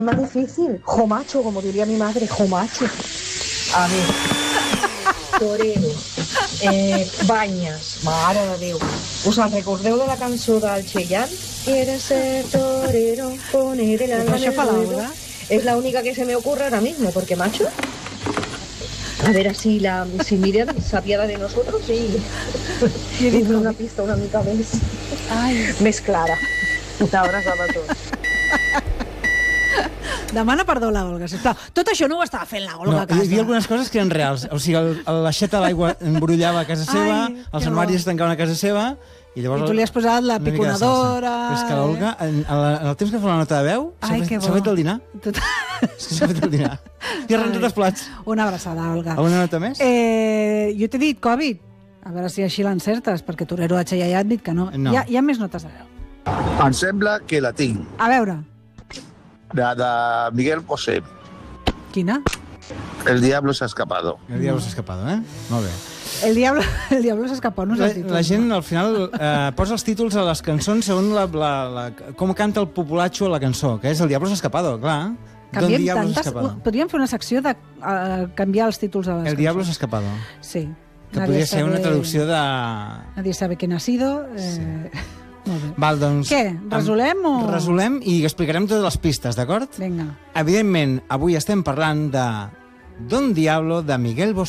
Más difícil. Jomacho, como diría mi madre, jomacho. A ver. Torero. Banyes. Mare de Déu. Us en recordeu de la cançó del Cheyenne? Quieres ser torero, poner el alma en el ruedo. Es la única que se me ocurre ahora mismo, porque macho. A ver, si Miriam se apiada de nosotros y dice una pista una mica més clara. Una abraçada a tots. Demana perdó a la Olga, sisplau. Tot això no ho estava fent la Olga a casa. Hi havia algunes coses que eren reals. O sigui, l'aixeta de l'aigua embrullava a casa seva, els armaris es tancaven a casa seva, i llavors... I tu li has posat la piconadora... Però és que l'Olga, en el temps que fa la nota de veu, s'ha fet el dinar. S'ha fet el dinar. I ha rentat els plats. Una abraçada, Olga. Alguna nota més? Jo t'he dit Covid. A veure si així l'encertes, perquè Torero H ja ha dit que no. Hi ha més notes de veu. Em sembla que la tinc. A veure. La de Miguel Bosé. Quina? El diablo se ha escapado. El diablo se ha escapado, Molt bé. El diablo se escapó, no és el títol. La gent, al final, posa els títols a les cançons segons com canta el populacho a la cançó, que és El diablo se ha escapado, clar. Canviem tantes... Podríem fer una secció de canviar els títols a les cançons. El diablo se ha escapado. Sí. Que podria ser una traducció de... Nadie sabe quién ha sido... Molt bé. Val, doncs... Què? Resolem o...? Resolem i explicarem totes les pistes, d'acord? Vinga. Evidentment, avui estem parlant de Don Diablo, de Miguel Bosé.